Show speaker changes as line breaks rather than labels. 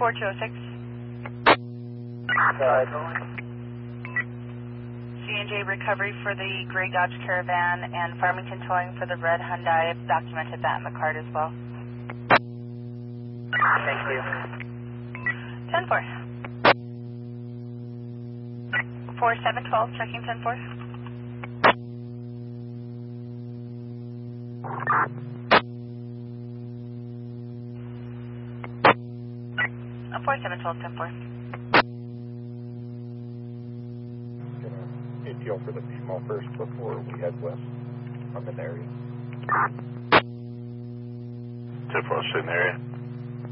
4206. C&J recovery for the gray Dodge Caravan and Farmington towing for the red Hyundai. I've documented that in the card as well.
Thank you.
10-4. 4712, checking 10-4. 4712, 10-4.
ATO for the female first before we head west on the area.
10-4, in the area.